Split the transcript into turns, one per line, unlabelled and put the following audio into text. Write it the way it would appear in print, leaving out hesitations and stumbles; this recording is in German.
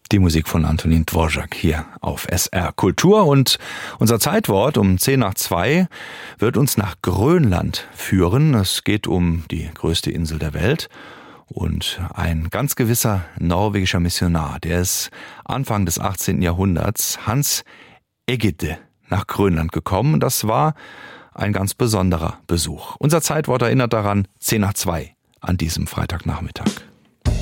Die Musik von Antonín Dvořák hier auf SR Kultur. Und unser Zeitwort um 1:10 wird uns nach Grönland führen. Es geht um die größte Insel der Welt. Und ein ganz gewisser norwegischer Missionar, der ist Anfang des 18. Jahrhunderts, Hans Egede, nach Grönland gekommen. Das war ein ganz besonderer Besuch. Unser Zeitwort erinnert daran, 1:10 an diesem Freitagnachmittag.